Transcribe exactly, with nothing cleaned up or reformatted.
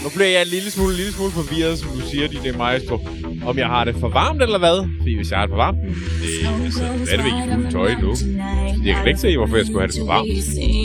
Nu bliver jeg en lille smule, en lille smule forvirret, som du siger, de der maestro. Om jeg har det for varmt eller hvad? Fordi hvis jeg har det for varmt, det er altså, hvad er det ved i fuldt tøj nu? Jeg kan ikke se, hvorfor jeg skulle have det for varmt.